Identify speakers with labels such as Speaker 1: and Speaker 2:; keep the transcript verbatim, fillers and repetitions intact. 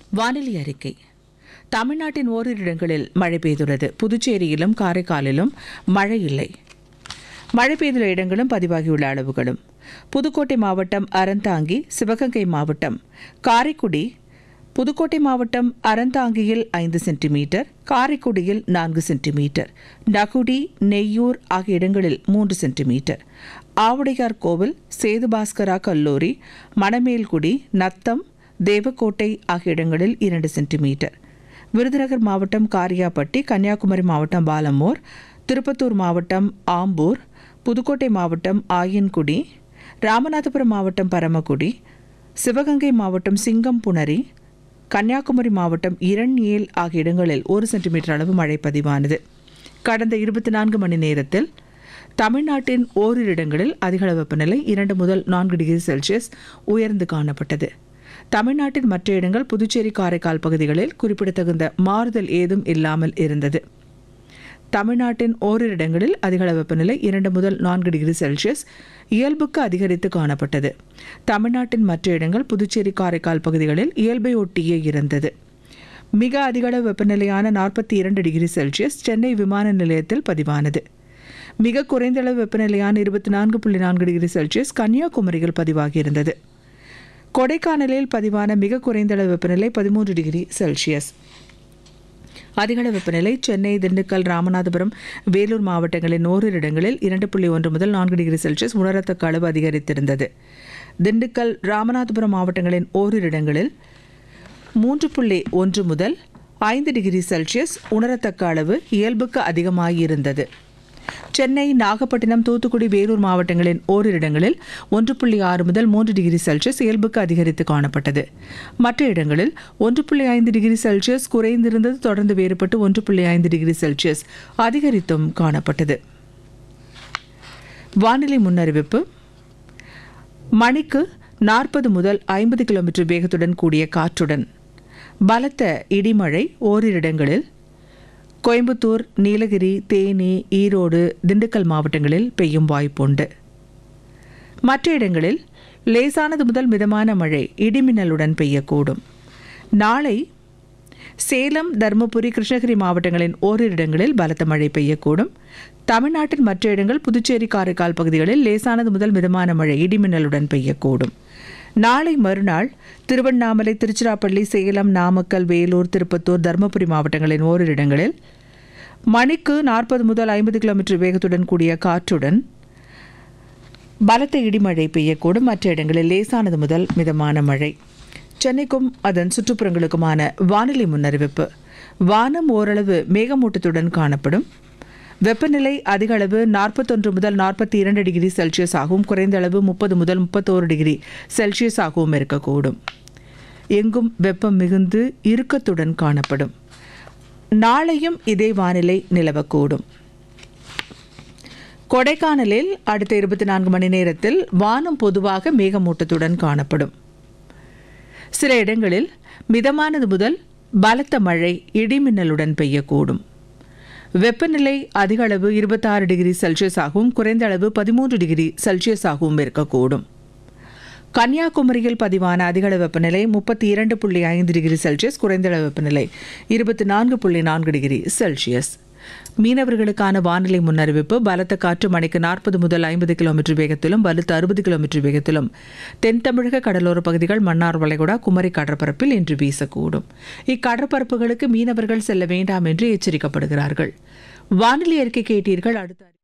Speaker 1: வானிலை அறிக்கை. தமிழ்நாட்டின் ஓரிரு இடங்களில் மழை பெய்துள்ளது. புதுச்சேரியிலும் காரைக்காலிலும் மழை இல்லை. மழை பெய்துள்ள இடங்களும் பதிவாகியுள்ள அளவுகளும்: புதுக்கோட்டை மாவட்டம் அறந்தாங்கி, சிவகங்கை மாவட்டம் காரைக்குடி, புதுக்கோட்டை மாவட்டம் அறந்தாங்கியில் ஐந்து சென்டிமீட்டர், காரைக்குடியில் நான்கு சென்டிமீட்டர், நகுடி, நெய்யூர் ஆகிய இடங்களில் மூன்று சென்டிமீட்டர், ஆவுடையார் கோவில், சேதுபாஸ்கரா கல்லூரி, மணமேல்குடி, நத்தம், தேவக்கோட்டை ஆகிய இடங்களில் இரண்டு சென்டிமீட்டர், விருதுநகர் மாவட்டம் காரியாபட்டி, கன்னியாகுமரி மாவட்டம் பாலமூர், திருப்பத்தூர் மாவட்டம் ஆம்பூர், புதுக்கோட்டை மாவட்டம் ஆயன்குடி, ராமநாதபுரம் மாவட்டம் பரமக்குடி, சிவகங்கை மாவட்டம் சிங்கம்புணரி, கன்னியாகுமரி மாவட்டம் இரண்யேல் ஆகிய இடங்களில் ஒரு சென்டிமீட்டர் அளவு மழை பதிவானது. கடந்த இருபத்தி நான்கு மணி நேரத்தில் தமிழ்நாட்டின் ஓரிரு இடங்களில் அதிகளவு வெப்பநிலை இரண்டு முதல் நான்கு டிகிரி செல்சியஸ் உயர்ந்து காணப்பட்டது. தமிழ்நாட்டின் மற்ற இடங்கள், புதுச்சேரி, காரைக்கால் பகுதிகளில் குறிப்பிடத்தகுந்த மாறுதல் ஏதும் இல்லாமல் இருந்தது. தமிழ்நாட்டின் ஓரிரு இடங்களில் அதிகளவு வெப்பநிலை இரண்டு முதல் நான்கு டிகிரி செல்சியஸ் இயல்புக்கு அதிகரித்து காணப்பட்டது. தமிழ்நாட்டின் மற்ற இடங்கள், புதுச்சேரி, காரைக்கால் பகுதிகளில் இயல்பை ஒட்டியே இருந்தது. மிக அதிகளவு வெப்பநிலையான நாற்பத்தி இரண்டு டிகிரி செல்சியஸ் சென்னை விமான நிலையத்தில் பதிவானது. மிக குறைந்தளவு வெப்பநிலையான இருபத்தி நான்கு புள்ளி நான்கு டிகிரி செல்சியஸ் கன்னியாகுமரியில் பதிவாகியிருந்தது. கொடைக்கானலில் பதிவான மிக குறைந்தளவு வெப்பநிலை பதிமூன்று டிகிரி செல்சியஸ். அதிகளவு வெப்பநிலை சென்னை, திண்டுக்கல், ராமநாதபுரம், வேலூர் மாவட்டங்களின் ஓரிரு இடங்களில் இரண்டு புள்ளி ஒன்று முதல் நான்கு டிகிரி செல்சியஸ் உணரத்தக்க அளவு அதிகரித்திருந்தது. திண்டுக்கல், ராமநாதபுரம் மாவட்டங்களின் ஓரிரு இடங்களில் மூன்று புள்ளி ஒன்று முதல் ஐந்து டிகிரி செல்சியஸ் உணரத்தக்க அளவு இயல்புக்கு அதிகமாகியிருந்தது. சென்னை, நாகப்பட்டினம், தூத்துக்குடி, வேலூர் மாவட்டங்களின் ஓரிரு இடங்களில் ஒன்று புள்ளி ஆறு முதல் மூன்று டிகிரி செல்சியஸ் இயல்புக்கு அதிகரித்து காணப்பட்டது. மற்ற இடங்களில் ஒன்று புள்ளி ஐந்து டிகிரி செல்சியஸ் குறைந்திருந்தது தொடர்ந்து வேறுபட்டு ஒன்று புள்ளி ஐந்து டிகிரி செல்சியஸ் அதிகரித்தும் காணப்பட்டது. வானிலை முன்னறிவிப்பு: மணிக்கு நாற்பது முதல் ஐம்பது கிலோமீட்டர் வேகத்துடன் கூடிய காற்றுடன் பலத்த இடிமழை ஓரிரு இடங்களில் கோயம்புத்தூர், நீலகிரி, தேனி, ஈரோடு, திண்டுக்கல் மாவட்டங்களில் பெய்யும் வாய்ப்புண்டு. மற்ற இடங்களில் லேசானது முதல் மிதமான மழை இடிமின்னலுடன் பெய்யக்கூடும். நாளை சேலம், தருமபுரி, கிருஷ்ணகிரி மாவட்டங்களின் ஓரிரு இடங்களில் பலத்த மழை பெய்யக்கூடும். தமிழ்நாட்டின் மற்ற இடங்கள், புதுச்சேரி, காரைக்கால் பகுதிகளில் லேசானது முதல் மிதமான மழை இடிமின்னலுடன் பெய்யக்கூடும். நாளை மறுநாள் திருவண்ணாமலை, திருச்சிராப்பள்ளி, சேலம், நாமக்கல், வேலூர், திருப்பத்தூர், தருமபுரி மாவட்டங்களின் ஓரிரு இடங்களில் மணிக்கு நாற்பது முதல் ஐம்பது கிலோமீட்டர் வேகத்துடன் கூடிய காற்றுடன் பலத்த இடிமழை பெய்யக்கூடும். மற்ற இடங்களில் லேசானது முதல் மிதமான மழை. சென்னைக்கும் அதன் சுற்றுப்புறங்களுக்குமான வானிலை முன்னறிவிப்பு: வானம் ஓரளவு மேகமூட்டத்துடன் காணப்படும். வெப்பநிலை அதிக அளவு நாற்பத்தொன்று முதல் நாற்பத்தி இரண்டு டிகிரி செல்சியஸ் ஆகவும், குறைந்த அளவு முப்பது முதல் முப்பத்தோரு டிகிரி செல்சியஸ் ஆகவும் இருக்கக்கூடும். எங்கும் வெப்பம் மிகுந்து இறுக்கத்துடன் காணப்படும். நாளையும் இதே வானிலை நிலவக்கூடும். கொடைக்கானலில் அடுத்த இருபத்தி நான்கு மணி நேரத்தில் வானம் பொதுவாக மேகமூட்டத்துடன் காணப்படும். சில இடங்களில் மிதமானது முதல் பலத்த மழை இடிமின்னலுடன் பெய்யக்கூடும். வெப்பநிலை அதிக அளவு இருபத்தாறு டிகிரி செல்சியஸ் ஆகவும், குறைந்த அளவு பதிமூன்று டிகிரி செல்சியஸ் ஆகவும் இருக்கக்கூடும். கன்னியாகுமரியில் பதிவான அதிகளவு வெப்பநிலை முப்பத்தி இரண்டு புள்ளி ஐந்து டிகிரி செல்சியஸ், குறைந்த அளவு வெப்பநிலை இருபத்தி நான்கு புள்ளி நான்கு டிகிரி செல்சியஸ். மீனவர்களுக்கான வானிலை முன்னறிவிப்பு: பலத்த காற்று மணிக்கு நாற்பது முதல் ஐம்பது கிலோமீட்டர் வேகத்திலும், வலுத்த அறுபது கிலோமீட்டர் வேகத்திலும் தென் தமிழக கடலோர பகுதிகள், மன்னார் வளைகுடா, குமரி கடற்பரப்பில் இன்று வீசக்கூடும். இக்கடற்பரப்புகளுக்கு மீனவர்கள் செல்ல வேண்டாம் என்று எச்சரிக்கப்படுகிறார்கள். வானிலை அறிக்கை கேட்டீர்கள். அடுத்த